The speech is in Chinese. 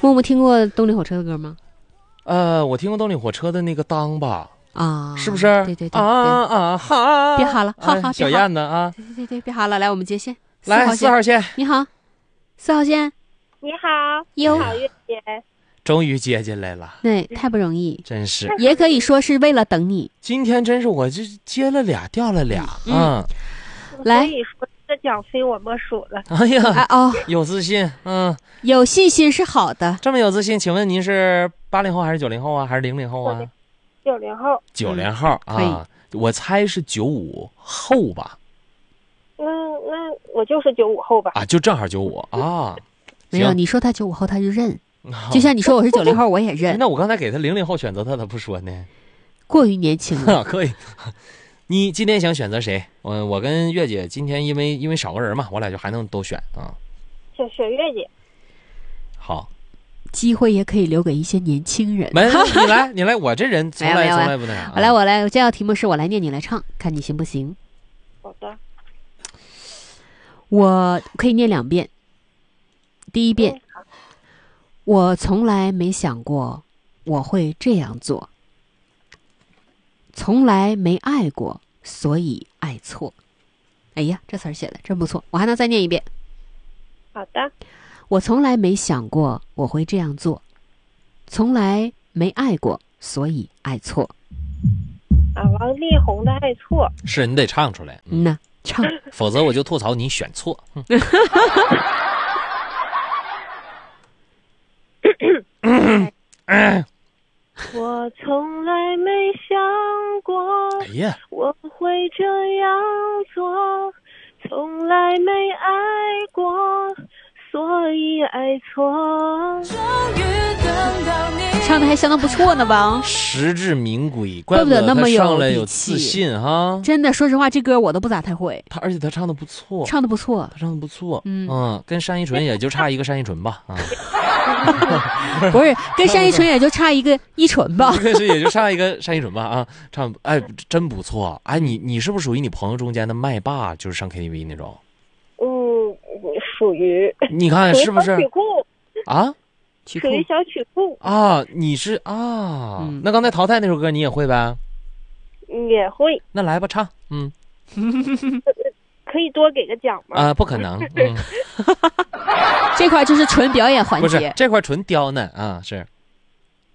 默默听过动力火车的歌吗？ 我听过动力火车的那个当吧。 啊， 是不是？ 对哈！ 别哈了，好， 小燕子啊， 对，别哈了，来，我们接线。 来4号线， 你好，4号线， 你好， 你好，月姐， 终于接进来了， 对，太不容易， 真是， 也可以说是为了等你。 今天真是我这接了俩，掉了俩， 来， 所以说这奖非我莫属了。 哎呀， 哦， 有自信， 有信心是好的。 这么有自信，请问您是80后还是90后啊，还是00后啊 ？90后 ，90后啊，我猜是95后吧。 那我就是95后吧。 啊，就正好95啊。 没有，你说他95后他就认，就像你说我是90后我也认。 那我刚才给他00后选择他不说呢？ 过于年轻了。 可以。你今天想选择谁？我跟月姐今天因为少个人嘛，我俩就还能都选啊。 选月姐。 好。 机会也可以留给一些年轻人。 没，你来，我这人从来不那样。 我来，这道题目是我来念，你来唱，看你行不行？ 好的。 我可以念2遍。第一遍，我从来没想过我会这样做，从来没爱过，所以爱错。哎呀，这词儿写的真不错，我还能再念一遍。 好的。 我从来没想过我会这样做，从来没爱过，所以爱错。 王力宏的《爱错》 是你得唱出来。 呐，唱， 否则我就吐槽你选错。 我从来没想过， 哎呀， 我会这样做，从来没爱过。所以爱错， 唱的还相当不错呢吧？ 实至名归， 怪不得那么上来有自信哈。 真的，说实话，这歌我都不咋太会。 而且他唱的不错， 唱的不错， 跟单依纯也就差一个单依纯吧啊。 不是，跟单依纯也就差一个依纯吧？ 也就差一个单依纯吧啊，唱真不错。哎，你是不是属于你朋友中间的麦霸，就是上 KTV 那种？ 属于， 你看是不是曲库啊？ 属于小曲库啊？你是啊？那刚才淘汰那首歌你也会呗？ 也会。 那来吧，唱。 可以多给个奖吗？ 不可能。 这块就是纯表演环节， 不是这块纯刁难啊，是。